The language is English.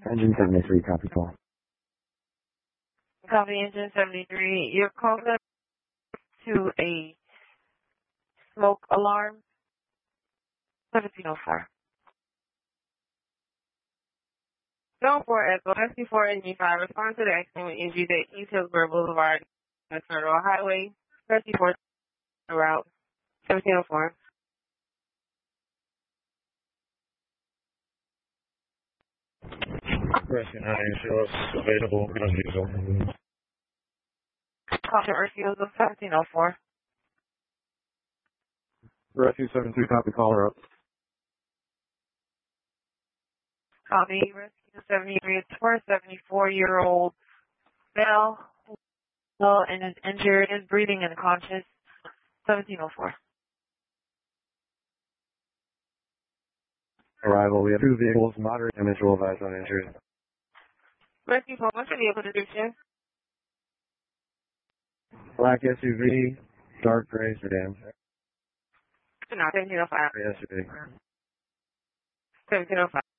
Engine 73, copy call. Copy engine 73. You're calling to a smoke alarm. 1704. Zone 4 Echo, SC4 NG5. Respond to the accident with NG at East Hillsborough Boulevard, Federal Highway, SC4 route 1704. Rescue 980 available. Caution Earthfield 1704. Rescue 73, copy caller up. Copy Rescue 73. It's for a 74-year-old male and is injured, is breathing and conscious. 1704. Arrival. We have 2 vehicles, moderate damage, will advise on injury. Rescue 4, what's your vehicle description? Black SUV, dark gray sedan. 1705. SUV. 1705.